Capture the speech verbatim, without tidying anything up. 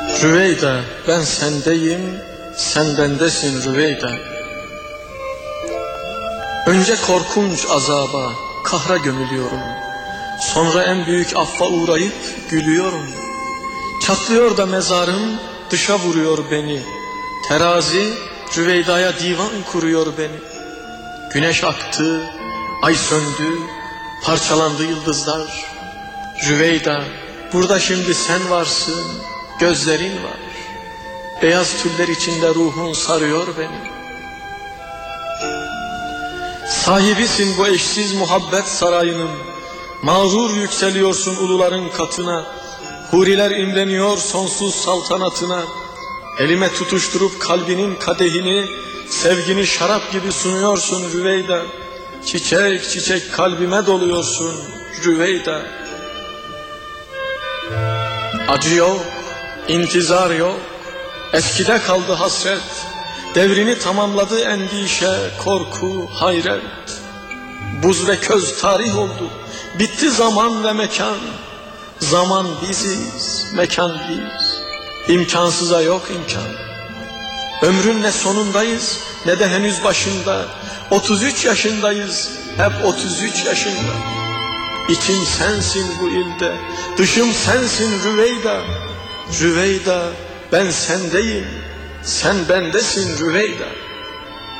Rüveyda, ben sendeyim, sen bendesin Rüveyda. Önce korkunç azaba, kahra gömülüyorum. Sonra en büyük affa uğrayıp gülüyorum. Çatlıyor da mezarım, dışa vuruyor beni. Terazi Rüveyda'ya divan kuruyor beni. Güneş aktı, ay söndü, parçalandı yıldızlar. Rüveyda, burada şimdi sen varsın, gözlerin var. Beyaz tüller içinde ruhun sarıyor beni. Sahibisin bu eşsiz muhabbet sarayının. Mağrur yükseliyorsun uluların katına. Huriler imreniyor sonsuz saltanatına. Elime tutuşturup kalbinin kadehini, sevgini şarap gibi sunuyorsun Rüveyda. Çiçek çiçek kalbime doluyorsun Rüveyda. Acı yok, intizar yok, eskide kaldı hasret. Devrini tamamladı endişe, korku, hayret. Buz ve köz tarih oldu, bitti zaman ve mekan. Zaman biziz, mekan biz, imkansıza yok imkan. Ömrün ne sonundayız ne de henüz başında. Otuz üç yaşındayız, hep otuz üç yaşında. İçim sensin bu ilde, dışım sensin Rüveyda. Rüveyda, ben sendeyim, sen bendesin Rüveyda.